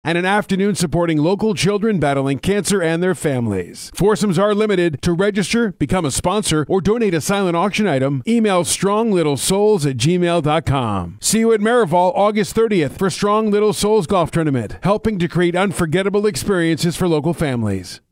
and an afternoon supporting local children battling cancer and their families. Foursomes are limited. To register, become a sponsor, or donate a silent auction item, email stronglittlesouls@gmail.com. See you at Marival August 30th for Strong Little Souls Golf Tournament, helping to create unforgettable experiences for local families.